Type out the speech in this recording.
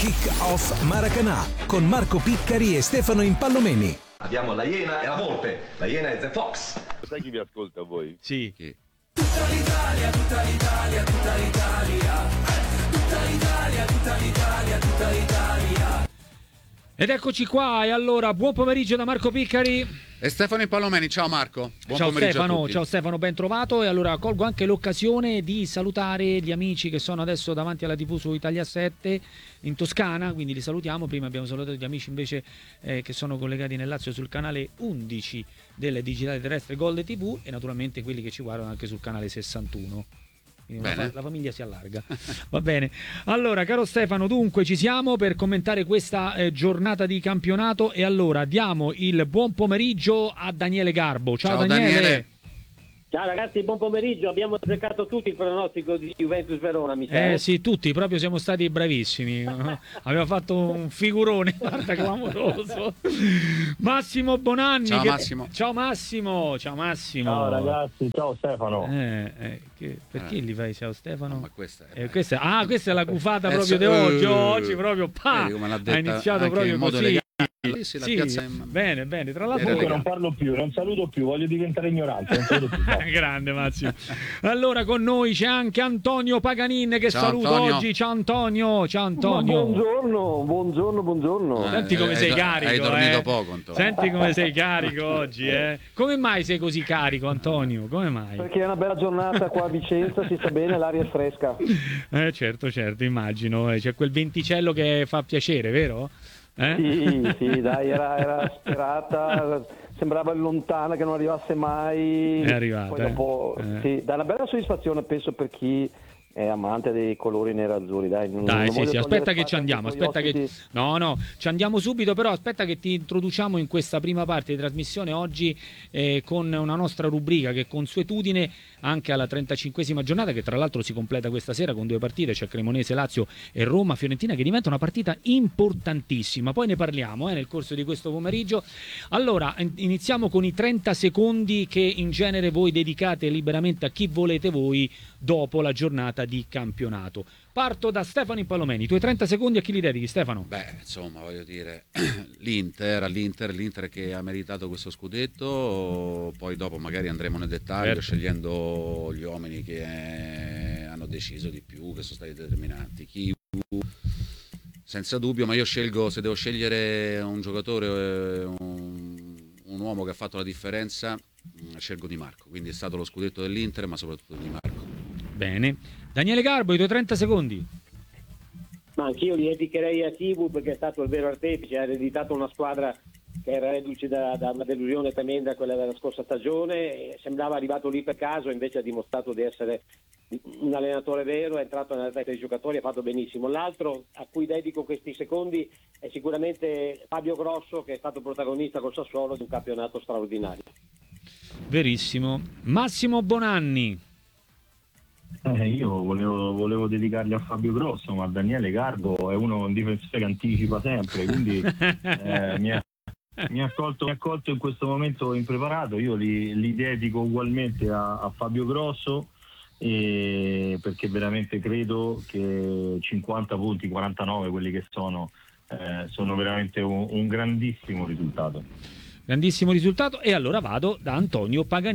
Kick-Off Maracanã con Marco Piccari e Stefano Impallomeni. Abbiamo la Iena e la Volpe. La Iena è The Fox. Sai chi vi ascolta voi? Sì. Chi? Tutta l'Italia, tutta l'Italia, tutta l'Italia. Tutta l'Italia, tutta l'Italia, tutta l'Italia. Ed eccoci qua, e allora buon pomeriggio da Marco Piccari e Stefano Impallomeni. Ciao Marco, buon ciao pomeriggio Stefano, a tutti. ciao Stefano, ben trovato. E allora colgo anche l'occasione di salutare gli amici che sono adesso davanti alla TV su Italia 7 in Toscana, quindi li salutiamo. Prima abbiamo salutato gli amici invece che sono collegati nel Lazio sul canale 11 del digitale terrestre Gol TV, e naturalmente quelli che ci guardano anche sul canale 61. La famiglia si allarga. Va bene. Allora, caro Stefano, dunque ci siamo per commentare questa giornata di campionato, e allora diamo il buon pomeriggio a Daniele Garbo. Ciao Daniele. Ciao ragazzi, buon pomeriggio. Abbiamo azzeccato tutti il pronostico di Juventus Verona, mi sa. Sì, tutti, proprio siamo stati bravissimi. Abbiamo fatto un figurone, guarda, clamoroso. Massimo Bonanni. Ciao Massimo. Ciao Massimo. Ciao Massimo. Ciao ragazzi, ciao Stefano. Perché gli fai ciao Stefano? No, ma questa è la gufata proprio di oggi. Oggi proprio ha iniziato proprio così. Sì, bene, tra l'altro comunque non parlo più, non saluto più, voglio diventare ignorante, non saluto più. Grande Massimo. Allora con noi c'è anche Antonio Paganin che saluto Antonio. oggi. Ciao Antonio. Buongiorno. Senti come sei carico. Hai dormito poco, Antonio. Senti come sei carico oggi, Come mai sei così carico, Antonio? Come mai? Perché è una bella giornata qua a Vicenza, si sta bene, l'aria è fresca. Certo, immagino. C'è quel venticello che fa piacere, vero? Sì, dai, era sperata, sembrava lontana che non arrivasse mai. È arrivata. Poi dopo, sì, dà una bella soddisfazione, penso, per chi è amante dei colori nero-azzurri. Sì, aspetta che ci andiamo, No, ci andiamo subito, però aspetta che ti introduciamo in questa prima parte di trasmissione oggi con una nostra rubrica che è consuetudine anche alla 35esima giornata, che tra l'altro si completa questa sera con due partite, c'è Cremonese Lazio e Roma Fiorentina, che diventa una partita importantissima. Poi ne parliamo nel corso di questo pomeriggio. Allora iniziamo con i 30 secondi che in genere voi dedicate liberamente a chi volete voi dopo la giornata di campionato. Parto da Stefano Impallomeni. I tuoi 30 secondi a chi li dedichi, Stefano? Insomma, voglio dire, l'Inter che ha meritato questo scudetto. Poi dopo magari andremo nel dettaglio, scegliendo gli uomini che hanno deciso di più, che sono stati determinanti. Senza dubbio, ma io scelgo, se devo scegliere un giocatore, un uomo che ha fatto la differenza, scelgo Di Marco. Quindi è stato lo scudetto dell'Inter, ma soprattutto Di Marco. Bene. Daniele Garbo, i tuoi 30 secondi. Ma anch'io li dedicherei a Tibu, perché è stato il vero artefice, ha ereditato una squadra che era reduce da una delusione tremenda, quella della scorsa stagione, sembrava arrivato lì per caso, invece ha dimostrato di essere un allenatore vero, è entrato nella testa dei giocatori, ha fatto benissimo. L'altro a cui dedico questi secondi è sicuramente Fabio Grosso, che è stato protagonista col Sassuolo di un campionato straordinario. Verissimo. Massimo Bonanni. Io volevo dedicarli a Fabio Grosso, ma Daniele Garbo è un difensore che anticipa sempre, quindi mi ha colto in questo momento impreparato. Io li dedico ugualmente a Fabio Grosso, perché veramente credo che 50 punti, 49 quelli che sono veramente un grandissimo risultato. E allora vado da Antonio Paganin.